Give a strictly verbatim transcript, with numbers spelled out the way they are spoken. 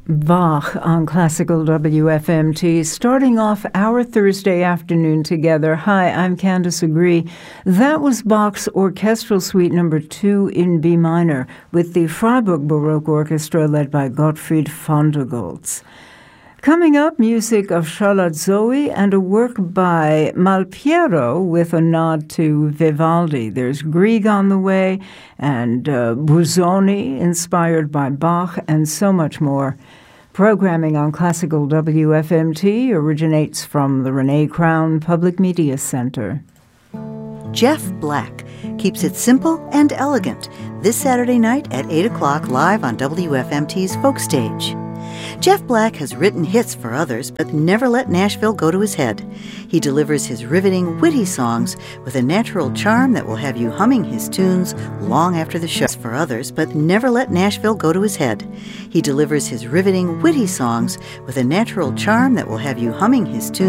Bach on Classical W F M T, starting off our Thursday afternoon together. Hi, I'm Candace Agree. That was Bach's Orchestral Suite number two in B minor with the Freiburg Baroque Orchestra led by Gottfried von der Goltz. Coming up, music of Charlotte Zoe and a work by Malpiero with a nod to Vivaldi. There's Grieg on the way and uh, Busoni, inspired by Bach, and so much more. Programming on Classical W F M T originates from the Renee Crown Public Media Center. Jeff Black keeps it simple and elegant this Saturday night at eight o'clock live on W F M T's Folk Stage. Jeff Black has written hits for others, but never let Nashville go to his head. He delivers his riveting, witty songs with a natural charm that will have you humming his tunes long after the show. For others, but never let Nashville go to his head. He delivers his riveting, witty songs with a natural charm that will have you humming his tunes